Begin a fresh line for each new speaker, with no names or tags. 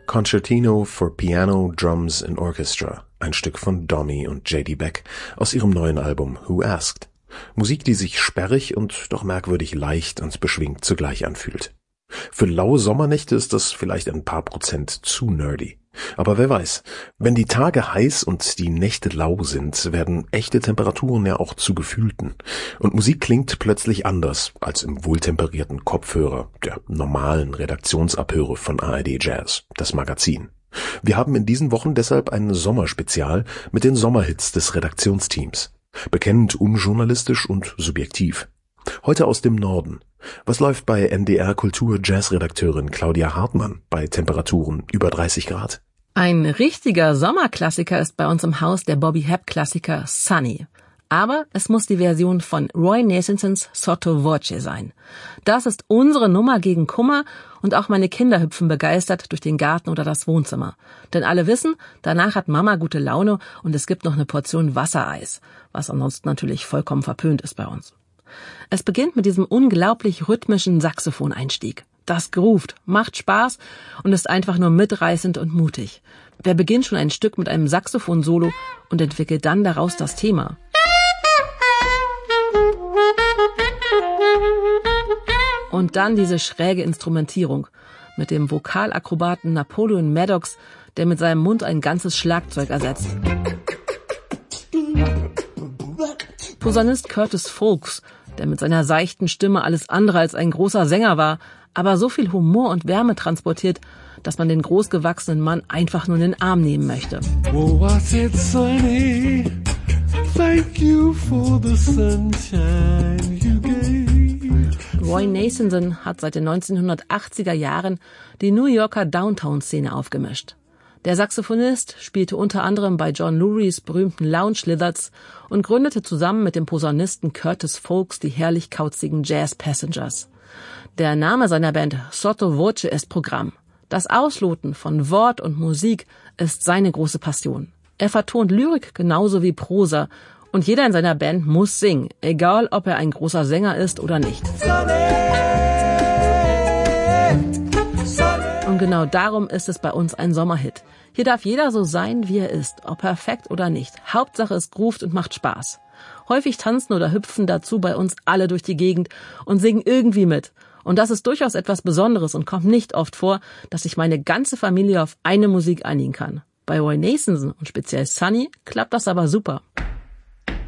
Concertino for Piano, Drums and Orchestra, ein Stück von Domi und J.D. Beck aus ihrem neuen Album Who Asked. Musik, die sich sperrig und doch merkwürdig leicht und beschwingt zugleich anfühlt. Für laue Sommernächte ist das vielleicht ein paar Prozent zu nerdy. Aber wer weiß, wenn die Tage heiß und die Nächte lau sind, werden echte Temperaturen ja auch zu gefühlten. Und Musik klingt plötzlich anders als im wohltemperierten Kopfhörer der normalen Redaktionsabhöre von ARD Jazz, das Magazin. Wir haben in diesen Wochen deshalb ein Sommerspezial mit den Sommerhits des Redaktionsteams. Bekennend unjournalistisch und subjektiv. Heute aus dem Norden. Was läuft bei NDR Kultur Jazzredakteurin Claudia Hartmann bei Temperaturen über 30 Grad?
Ein richtiger Sommerklassiker ist bei uns im Haus der Bobby Hebb-Klassiker Sunny. Aber es muss die Version von Roy Nasonsons Sotto Voce sein. Das ist unsere Nummer gegen Kummer und auch meine Kinder hüpfen begeistert durch den Garten oder das Wohnzimmer. Denn alle wissen, danach hat Mama gute Laune und es gibt noch eine Portion Wassereis, was ansonsten natürlich vollkommen verpönt ist bei uns. Es beginnt mit diesem unglaublich rhythmischen Saxophoneinstieg. Das groovt, macht Spaß und ist einfach nur mitreißend und mutig. Wer beginnt schon ein Stück mit einem Saxophon-Solo und entwickelt dann daraus das Thema? Und dann diese schräge Instrumentierung mit dem Vokalakrobaten Napoleon Maddox, der mit seinem Mund ein ganzes Schlagzeug ersetzt. Posaunist Curtis Folks, der mit seiner seichten Stimme alles andere als ein großer Sänger war, aber so viel Humor und Wärme transportiert, dass man den großgewachsenen Mann einfach nur in den Arm nehmen möchte.
Oh, was it sunny? Thank you for the sunshine you gave.
Roy Nason hat seit den 1980er Jahren die New Yorker Downtown-Szene aufgemischt. Der Saxophonist spielte unter anderem bei John Lurys berühmten Lounge Lizards und gründete zusammen mit dem Posaunisten Curtis Folks die herrlich kauzigen Jazz Passengers. Der Name seiner Band Sotto Voce ist Programm. Das Ausloten von Wort und Musik ist seine große Passion. Er vertont Lyrik genauso wie Prosa und jeder in seiner Band muss singen, egal ob er ein großer Sänger ist oder nicht. Und genau darum ist es bei uns ein Sommerhit. Hier darf jeder so sein, wie er ist, ob perfekt oder nicht. Hauptsache es groovt und macht Spaß. Häufig tanzen oder hüpfen dazu bei uns alle durch die Gegend und singen irgendwie mit. Und das ist durchaus etwas Besonderes und kommt nicht oft vor, dass sich meine ganze Familie auf eine Musik einigen kann. Bei Roy Nason und speziell Sunny klappt das aber super.